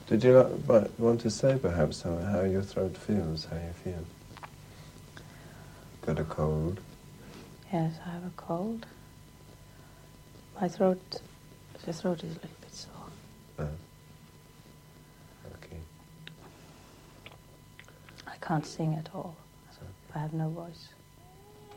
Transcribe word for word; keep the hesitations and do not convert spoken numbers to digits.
Did you not, but want to say perhaps how, how your throat feels, how you feel? Got a cold? Yes, I have a cold. My throat, the throat is a little bit sore. Oh. Okay. I can't sing at all. I have no voice.